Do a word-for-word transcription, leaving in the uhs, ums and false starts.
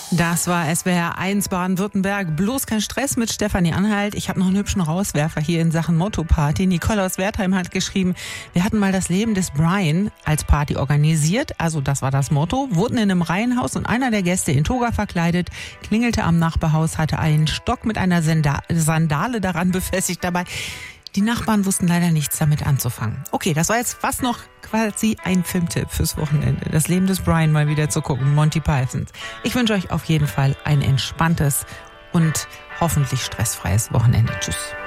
Das war S W R eins Baden-Württemberg. Bloß kein Stress mit Stefanie Anhalt. Ich habe noch einen hübschen Rauswerfer hier in Sachen Motto-Party. Nicole aus Wertheim hat geschrieben, wir hatten mal das Leben des Brian als Party organisiert. Also das war das Motto. Wurden in einem Reihenhaus und einer der Gäste in Toga verkleidet, klingelte am Nachbarhaus, hatte einen Stock mit einer Sanda- Sandale daran befestigt dabei. Die Nachbarn wussten leider nichts damit anzufangen. Okay, das war jetzt fast noch quasi ein Filmtipp fürs Wochenende. Das Leben des Brian mal wieder zu gucken, Monty Python. Ich wünsche euch auf jeden Fall ein entspanntes und hoffentlich stressfreies Wochenende. Tschüss.